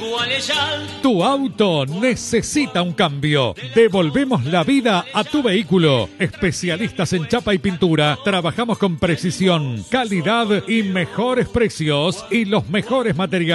Tu auto necesita un cambio. Devolvemos la vida a tu vehículo. Especialistas en chapa y pintura. Trabajamos con precisión, calidad y mejores precios y los mejores materiales.